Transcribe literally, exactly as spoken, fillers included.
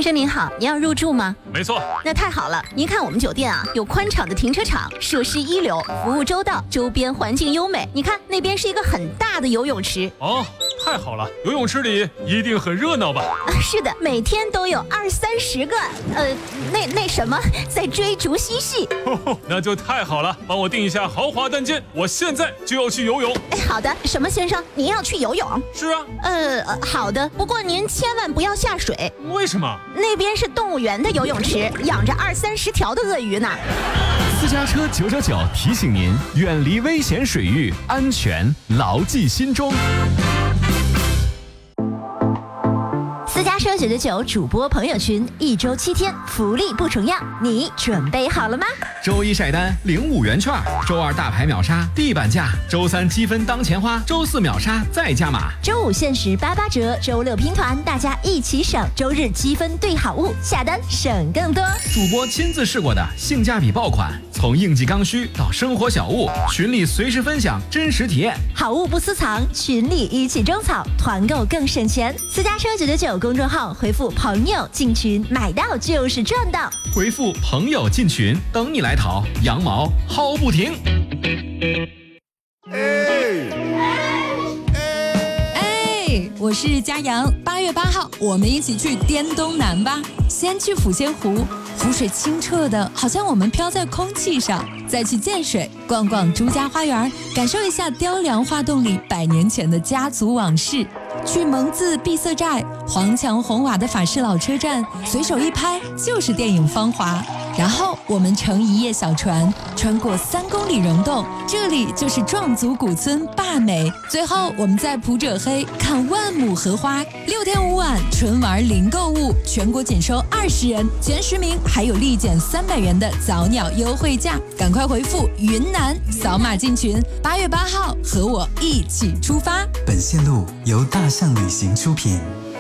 先生您好，您要入住吗？ 没错。 那太好了，您看我们酒店啊，有宽敞的停车场，设施一流，服务周到，周边环境优美。你看那边是一个很大的游泳池。 哦，太好了，游泳池里一定很热闹吧？ 啊，是的，每天都有二三十个，呃，那那什么，在追逐嬉戏。 呵呵，那就太好了，帮我订一下豪华单间，我现在就要去游泳。 哎，好的，什么先生，您要去游泳？ 是啊。 呃，好的，不过您千万不要下水。 为什么？ 那边是动物园的游泳池，养着二三十条的鳄鱼呢。 私家车九九九提醒您，远离危险水域，安全牢记心中。 私家车九九九主播朋友群，一周七天，福利不重样，你准备好了吗？ 周一晒单领五元券，周二大牌秒杀地板价，周三积分当钱花，周四秒杀再加码， 周五限时八八折，周六拼团，大家一起省，周日积分兑好物，下单省更多。 主播亲自试过的性价比爆款，从应季刚需到生活小物，群里随时分享真实体验， 好物不私藏，群里一起种草，团购更省钱。私家车九九九公众号回复朋友进群，买到就是赚到。 回复朋友进群，等你来淘，羊毛薅不停。 哎，我是佳阳，八月八号，我们一起去滇东南吧。先去抚仙湖，湖水清澈的，好像我们飘在空气上。再去建水，逛逛朱家花园，感受一下雕梁画栋里百年前的家族往事。去蒙自闭塞寨，黄墙红瓦的法式老车站，随手一拍就是电影《芳华》。然后我们乘一叶小船，穿过三公里溶洞，这里就是壮族古村坝美。最后我们在普者黑看万亩荷花。六天五晚，纯玩零购物，全国仅收二十人，前十名还有立减三百元的早鸟优惠价。赶快回复云南，扫码进群。八月八号，和我一起出发。 本线路由大象旅行出品。